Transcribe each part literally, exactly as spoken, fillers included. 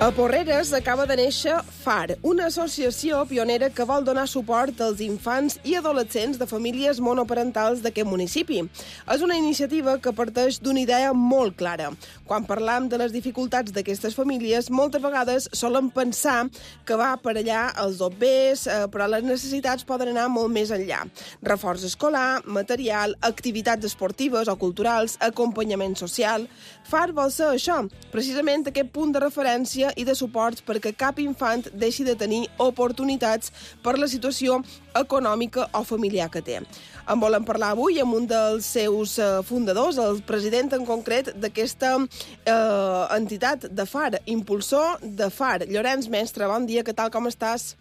A Porreres acaba de néixer F A R, una associació pionera que vol donar suport als infants i adolescents de famílies monoparentals d'aquest municipi. És una iniciativa que parteix d'una idea molt clara. Quan parlam de les dificultats d'aquestes famílies, moltes vegades solen pensar que va per allà els dobbers, eh, però les necessitats poden anar molt més enllà. Reforç escolar, material, activitats esportives o culturals, acompanyament social. F A R vol ser això, precisament aquest punt de referència i de suport perquè cap infant deixi de tenir oportunitats per la situació econòmica o familiar que té. En volem parlar avui amb un dels seus fundadors, el president en concret d'aquesta eh, entitat de F A R, impulsor de F A R. Llorenç Mestre, bon dia, què tal, com estàs?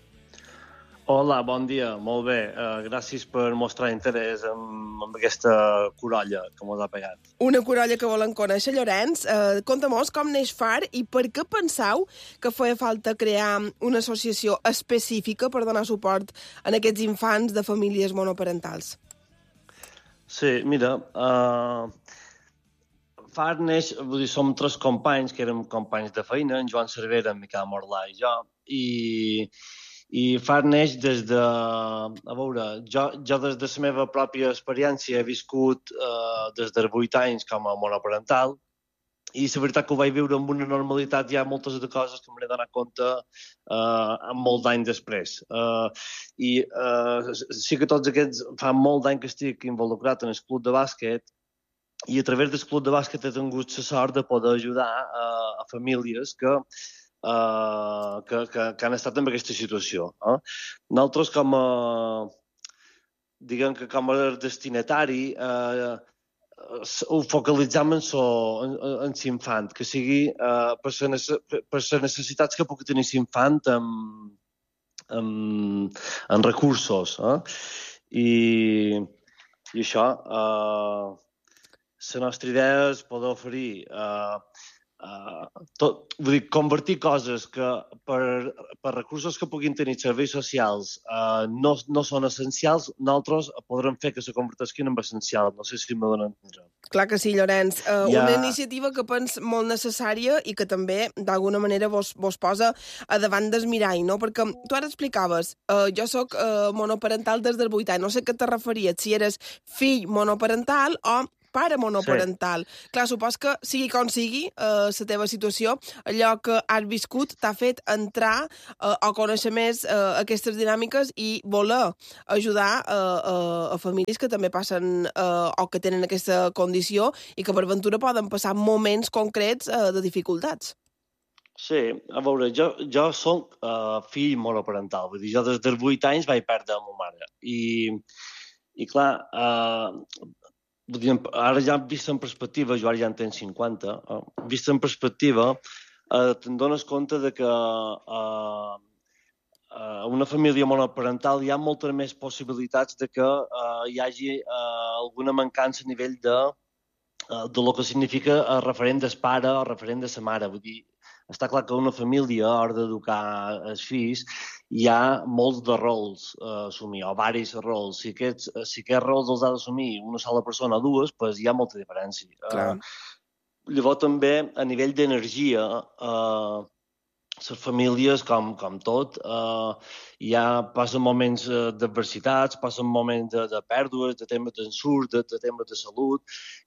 Hola, bon dia, molt bé. Uh, gràcies per mostrar interès en, en aquesta corolla que mos ha pegat. Una corolla que volen conèixer, Llorenç. Uh, Conta-mos com neix F A R i per què penseu que feia falta crear una associació específica per donar suport a aquests infants de famílies monoparentals? Sí, mira, uh, F A R neix, vull dir, som tres companys, que érem companys de feina, en Joan Cervera, en Miquel Morlà i jo, i... I F A R neix des de... A veure, jo, jo des de la meva pròpia experiència he viscut eh, des dels vuit anys com a monoparental i la veritat que ho vaig viure amb una normalitat. Hi ha moltes de coses que m'he donat compte eh, molt d'anys després. Eh, I eh, sí que tots aquests... Fa molt d'any que estic involucrat en el club de bàsquet i a través del club de bàsquet he tingut la sort de poder ajudar eh, a famílies que... Uh, que, que, que han estat en aquesta situació. Eh? Nosaltres, com a, diguem que com a destinatari, uh, ho focalitzam en l'infant, que sigui uh, per les necessitats que pugui tenir l'infant en, en, en recursos. Eh? I, I això, uh, la nostra idea és poder oferir... Uh, Uh, tot, vull dir, convertir coses que per, per recursos que puguin tenir serveis socials uh, no, no són essencials, nosaltres podrem fer que se convertisquin en essencials. No sé si m'ho donen a entendre. Clar que sí, Llorenç. Uh, ja... Una iniciativa que pens molt necessària i que també, d'alguna manera, vos, vos posa a davant del mirall, no? Perquè tu ara explicaves, uh, jo sóc uh, monoparental des dels vuit anys, no sé què te referies, si eres fill monoparental o pare monoparental. Sí. Clar, supos que, sigui com sigui, eh, la teva situació, allò que has viscut t'ha fet entrar eh, o conèixer més eh, aquestes dinàmiques i voler ajudar eh, eh, a famílies que també passen eh, o que tenen aquesta condició i que per ventura poden passar moments concrets eh, de dificultats. Sí, a veure, jo, jo soc uh, fill monoparental, vull dir, jo des dels vuit anys vaig perdre la meva mare. I, i clar, uh, ara ja vist en perspectiva, jo ara ja en tenc cinquanta, eh? Vist en perspectiva, eh, te'n dones compte de que a eh, eh, una família monoparental hi ha moltes més possibilitats de que eh, hi hagi eh, alguna mancança a nivell de, eh, de lo que significa el referent del pare o el referent de la mare. Vull dir, està clar que una família, a l'hora d'educar els fills, hi ha molts de rols a assumir, o diversos rols. Si aquests, si aquests rols els ha d'assumir una sola persona o dues, doncs hi ha molta diferència. Uh, llavors també, a nivell d'energia, uh, les famílies, com, com tot, uh, ja passen moments uh, d'adversitats, passen moments de, de pèrdues, de temes d'ensurt, de, de temes de salut,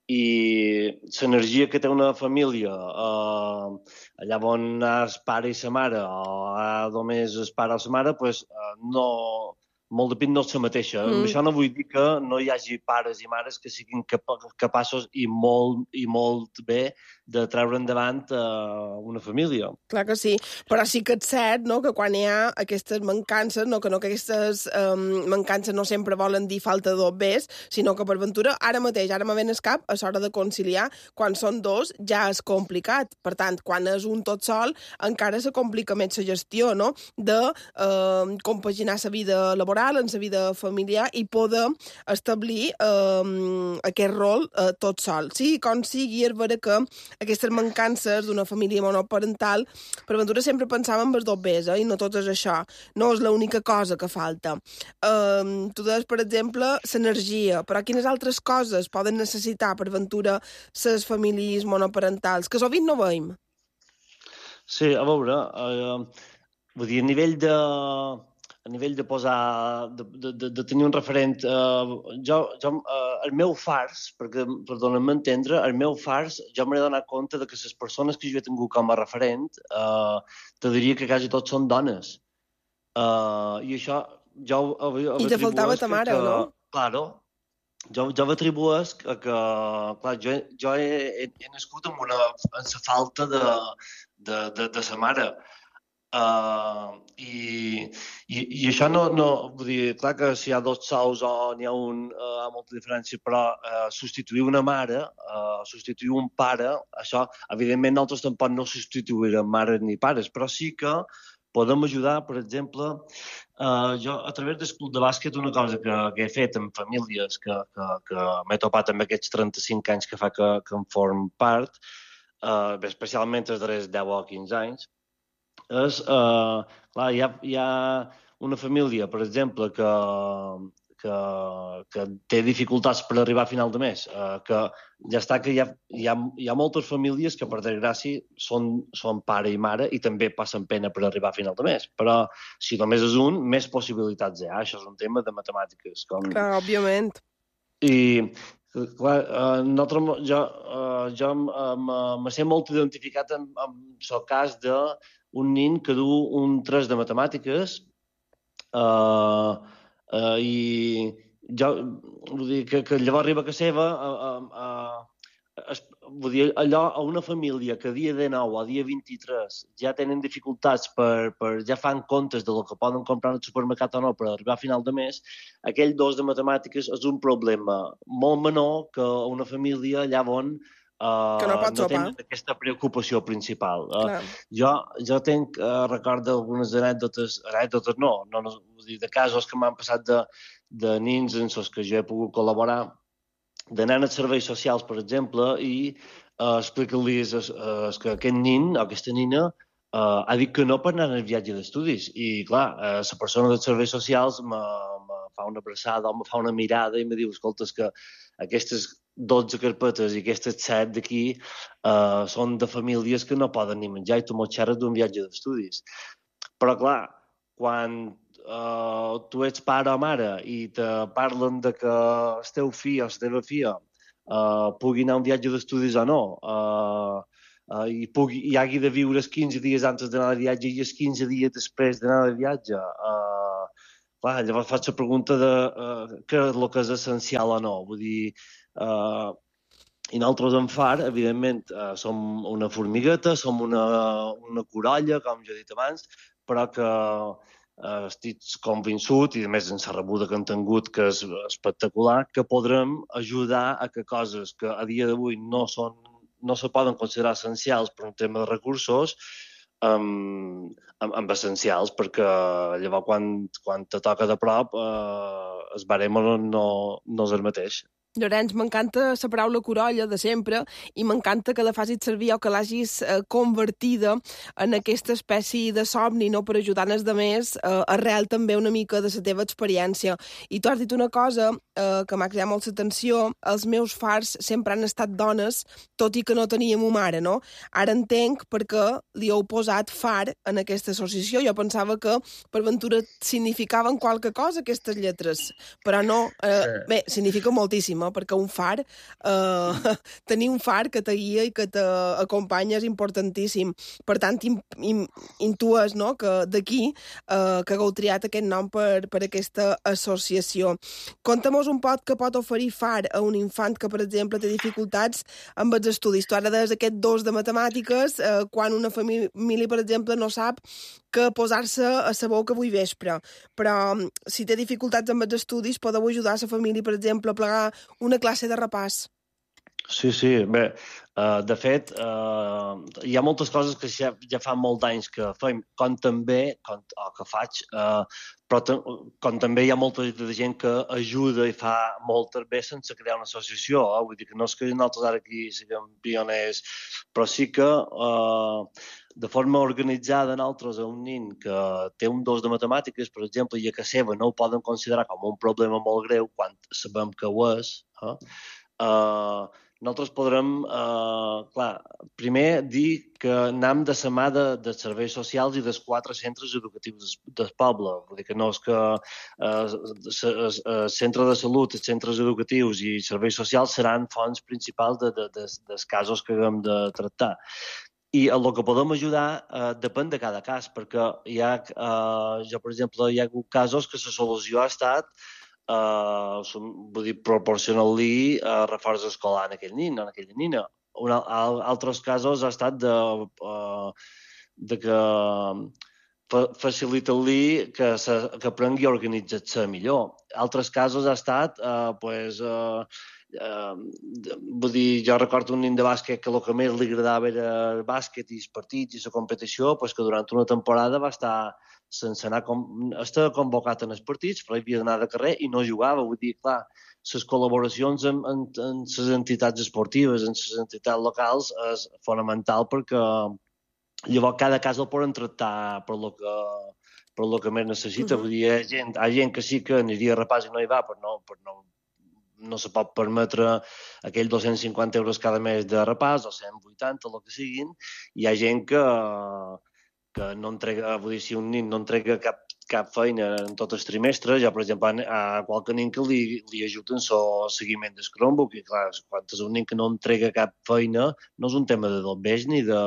i l'energia que té una família, uh, allà on hi ha el pare i la mare, o hi ha només el pare o la mare, pues, uh, no, molt de pit no és la mateixa. Mm. Això no vull dir que no hi hagi pares i mares que siguin capa capaços i molt, i molt bé de treure endavant uh, una família. Clar que sí, però sí que és cert, no?, que quan hi ha aquestes mancances, no, que no que aquestes um, mancances no sempre volen dir falta de dobbers, sinó que per ventura, ara mateix, ara me ven el cap, a l'hora de conciliar, quan són dos ja és complicat. Per tant, quan és un tot sol, encara se complica més la gestió, no?, de uh, compaginar la vida laboral amb la vida familiar i poder establir uh, aquest rol uh, tot sol. Sí, com sigui, és vera que aquestes mancances d'una família monoparental, per ventura sempre pensàvem en els dobbers, eh? I no tot és això. No és l'única cosa que falta. Uh, tu deies, per exemple, l'energia, però quines altres coses poden necessitar, per ventura, les famílies monoparentals, que sovint no veiem? Sí, a veure, eh, vull dir, a nivell de, a nivell de posar, de, de, de, de tenir un referent, eh, jo, jo eh, el meu fars, perquè, per donar-me a entendre, el meu fars, jo m'he donat compte de que les persones que jo he tingut com a referent, eh, te diria que quasi tots són dones. Eh, I això jo ho, ho I te faltava atribueix ta que, mare, que o no? claro, jo, jo m'atribueix que, que clar, jo, jo he, he, he nascut amb una, amb la falta de, de, de, de sa mare. Uh, i, i, I això no, no, vull dir, clar que si hi ha dos sous o n'hi ha un, uh, hi ha molta diferència, però uh, substituir una mare, uh, substituir un pare, això, evidentment, nosaltres tampoc no substituirem mares ni pares, però sí que podem ajudar, per exemple, uh, jo a través del club de bàsquet, una cosa que, que he fet amb famílies que, que, que m'he topat amb aquests trenta-cinc anys que fa que, que en form part, uh, especialment els darrers deu o quinze anys, és, eh, clar, hi ha, hi ha una família, per exemple, que, que, que té dificultats per arribar a final de mes, eh, que ja està que hi ha, hi, ha, hi ha moltes famílies que, per desgràcia, són, són pare i mare i també passen pena per arribar a final de mes. Però si només és un, més possibilitats hi ha. Això és un tema de matemàtiques. Com... Clar, òbviament. I, clar, eh, nosaltres, jo, eh, jo me sé molt identificat amb, amb el cas de un nin que du un tres de matemàtiques uh, uh, i jo, vull dir, que, que llavors arriba a casa seva a, a, a, es, vull dir, allò a una família que dia dinou o dia vint-i-tres ja tenen dificultats per, per ja fan comptes de lo que poden comprar al supermercat o no per arribar a final de mes, aquell dos de matemàtiques és un problema molt menor que una família allà on Que no Uh, pots no sopar. tenen aquesta preocupació principal. Uh, Clar. jo, jo tenc uh, record d'algunes anècdotes, anècdotes no, no, no vull dir, de casos que m'han passat de, de nins en els que jo he pogut col·laborar, d'anar als serveis socials, per exemple, i uh, explicar-los uh, que aquest nin o aquesta nina uh, ha dit que no per anar al viatge d'estudis. I, clar, uh, la persona dels serveis socials me, me fa una abraçada o me fa una mirada i me diu, escolta, és que aquestes dotze carpetes i aquestes set d'aquí uh, són de famílies que no poden ni menjar i tu m'ho xerres d'un viatge d'estudis. Però, clar, quan uh, tu ets pare o mare i te parlen de que el teu fill o la teva filla uh, pugui anar a un viatge d'estudis o no, uh, uh, i, pugui, i hagi de viure els quinze dies abans d'anar de viatge i els quinze dies després d'anar de viatge, uh, clar, llavors faig la pregunta de uh, què és el que és essencial o no. Vull dir, Uh, i nosaltres en F A R, evidentment, uh, som una formigueta, som una, una corolla, com jo he dit abans, però que uh, estic convençut, i a més en la rebuda que hem tingut, que és espectacular, que podrem ajudar a que coses que a dia d'avui no, són, no se poden considerar essencials per un tema de recursos, amb, amb, amb essencials, perquè llavors quan, quan te toca de prop uh, el barem no, no, no és el mateix. Llorenç, m'encanta la paraula corolla de sempre i m'encanta que la facis servir o que l'hagis eh, convertida en aquesta espècie de somni, no?, per ajudar els altres, eh, arrel també una mica de la teva experiència. I tu has dit una cosa eh, que m'ha cridat molt l'atenció: els meus fars sempre han estat dones, tot i que no teníem una mare, no? Ara entenc perquè li heu posat far en aquesta associació. Jo pensava que per ventura significaven qualque cosa aquestes lletres, però no. Eh, sí. Bé, significa moltíssim, perquè un far, eh, tenir un far que te guia i que t'acompanya és importantíssim. Per tant, in, in, intues, no?, que d'aquí eh, que hagueu triat aquest nom per, per aquesta associació. Conta-mos un poc què pot oferir far a un infant que, per exemple, té dificultats amb els estudis. Tu ara des aquest dos de matemàtiques, eh, quan una família, per exemple, no sap que posar-se a la boca avui vespre. Però si té dificultats amb els estudis, podeu ajudar a la família, per exemple, a plegar una classe de repàs. Sí, sí. Bé, uh, de fet, uh, hi ha moltes coses que ja, ja fa molts anys que fem, com també, com, o que faig, uh, però com també hi ha molta gent que ajuda i fa moltes bé sense crear una associació. Eh? Vull dir que no és que nosaltres ara aquí siguem pioners, però sí que uh, de forma organitzada nosaltres a un nin que té un dos de matemàtiques, per exemple, i a casa seva no ho poden considerar com un problema molt greu quan sabem que ho és, eh? Uh, nosaltres podrem, eh, clar, primer dir que anem de la mà de, de serveis socials i dels quatre centres educatius del, del poble. Vull dir que no és que eh, el centre de salut, els centres educatius i serveis socials seran fonts principals de, de, de, dels casos que haguem de tractar. I el que podem ajudar eh, depèn de cada cas, perquè hi ha, eh, jo, per exemple, hi ha hagut casos que la solució ha estat Uh, vull dir, proporcionar-li uh, reforç escolar en aquell nin, en aquella nina. Un, al, altres casos ha estat de, uh, de que fa, facilitar-li que, se, que aprengui a organitzar-se millor. Altres casos ha estat, uh, pues, uh, uh, vull dir, jo recordo un nin de bàsquet que el que més li agradava era el bàsquet i els partits i la competició, pues, que durant una temporada va estar sense anar com... estava convocat en els partits, però havia d'anar de carrer i no jugava. Vull dir, clar, les col·laboracions amb, amb, amb les entitats esportives, amb les entitats locals, és fonamental perquè llavors cada cas el poden tractar per lo que, per lo que més necessita. Uh-huh. Vull dir, hi ha gent, hi ha gent que sí que aniria a repàs i no hi va, però no, però no, no se pot permetre aquells dos-cents cinquanta euros cada mes de repàs, o cent vuitanta, el que siguin. Hi ha gent que que no entrega, vull dir, si un nin no entrega cap, cap feina en tot el trimestre, ja, per exemple, a qualque nin que li, li ajuten el seguiment del Chromebook, i clar, quan és un nin que no entrega cap feina, no és un tema de dobbers ni de,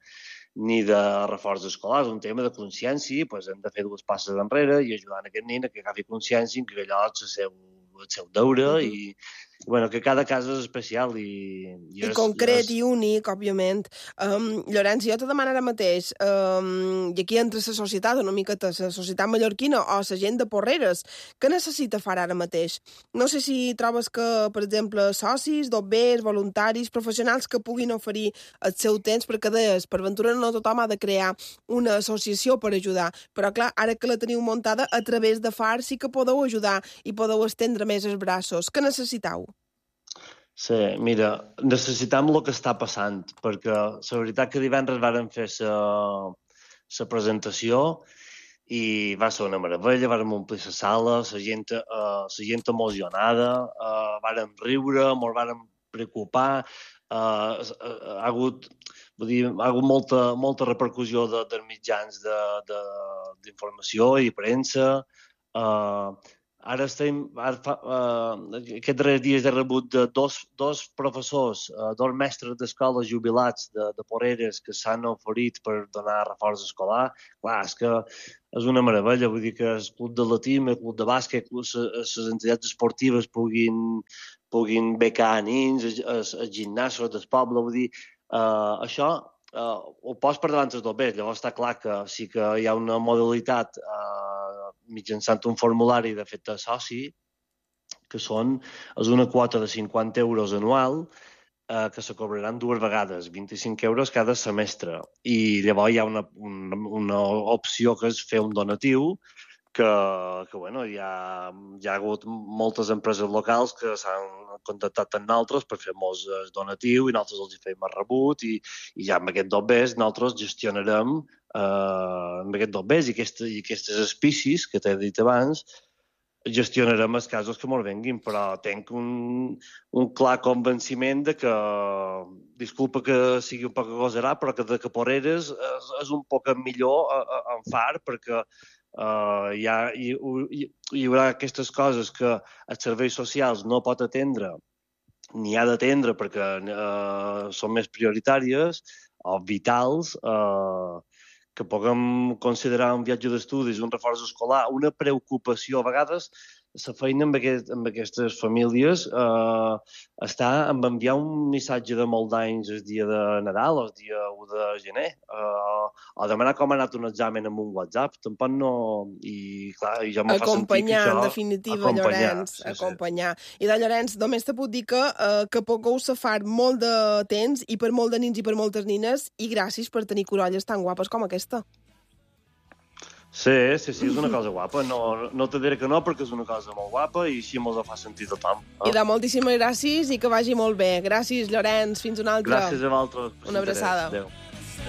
ni de reforç escolar, és un tema de consciència, doncs hem de fer dues passes enrere i ajudar aquest nin a que agafi consciència que allò és el seu, el seu deure uh-huh. i, bueno, que cada cas és especial i... I, I és, concret és... i únic, òbviament. Um, Llorenç, jo te demano ara mateix, um, i aquí entra la societat, una miqueta, la societat mallorquina o la gent de Porreres, què necessita fer ara mateix? No sé si trobes que, per exemple, socis, dobbers, voluntaris, professionals que puguin oferir el seu temps, perquè deies, per ventura no tothom ha de crear una associació per ajudar, però clar, ara que la teniu muntada, a través de F A R sí que podeu ajudar i podeu estendre més els braços. Què necessiteu? Sí, mira, necessitem el que està passant, perquè la veritat que divendres vàrem fer la presentació i va ser una meravella, vàrem omplir la sala, la gent, uh, la gent emocionada, uh, vàrem riure, ens vàrem preocupar, uh, ha hagut, vull dir, ha hagut molta, molta repercussió de, dels mitjans d'informació i premsa. Uh, Ara estem... Ara fa, uh, aquests darrers dies he rebut de dos, dos professors, uh, dos mestres d'escola jubilats de, de Porreres que s'han oferit per donar reforç escolar. Clar, és que és una meravella. Vull dir que el club de latim, el club de bàsquet, les entitats esportives puguin, puguin becar nins, els gimnasos del poble. Vull dir, uh, això uh, ho pos per davant dels dobbers. Llavors està clar que sí que hi ha una modalitat uh, mitjançant un formulari de fet de soci, que són, és una quota de cinquanta euros anual, eh, que se cobraran dues vegades, vint-i-cinc euros cada semestre. I llavors hi ha una, una, una opció que és fer un donatiu, que, que bueno, hi ha, hi ha hagut moltes empreses locals que s'han contactat amb nosaltres per fer molts donatiu i nosaltres els hi fem el rebut i, i ja amb aquest dobbers nosaltres gestionarem Uh, amb aquest dobbers i, aquesta, i aquestes auspicis que t'he dit abans, gestionarem els casos que ens venguin, però tenc un, un clar convenciment de que, disculpa que sigui un poc agosarat, però que de que Porreres és, és un poc millor en F A R, perquè uh, hi, ha, hi, hi, hi haurà aquestes coses que els serveis socials no pot atendre ni ha d'atendre perquè uh, són més prioritàries o vitals, uh, que puguem considerar un viatge d'estudis, un reforç escolar, una preocupació. A vegades la feina amb, aquest, amb aquestes famílies eh, està en enviar un missatge de molt d'anys el dia de Nadal o el dia u de gener, eh, o demanar com ha anat un examen amb un WhatsApp. Tampoc no... I clar, jo me fa sentir que això... Acompanyar, en definitiva, acompanyar, Llorenç, sí, acompanyar. Sí. I de Llorenç, només te puc dir que, eh, que pugueu safar molt de temps i per molt de nins i per moltes nines i gràcies per tenir corolles tan guapes com aquesta. Sí, sí, sí, és una cosa guapa. No, no te diré que no, perquè és una cosa molt guapa i així mos ho fa sentir tothom. Eh? I de moltíssimes gràcies i que vagi molt bé. Gràcies, Llorenç. Fins una altra. Gràcies a vosaltres. Una abraçada. Adéu.